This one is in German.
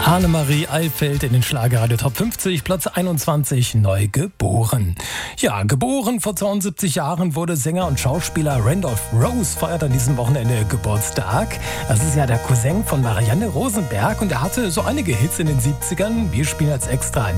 Annemarie Eilfeld in den Schlagerradio Top 50, Platz 21, neu geboren. Ja, geboren vor 72 Jahren wurde Sänger und Schauspieler Randolph Rose, feiert an diesem Wochenende Geburtstag. Das ist ja der Cousin von Marianne Rosenberg und er hatte so einige Hits in den 70ern. Wir spielen als extra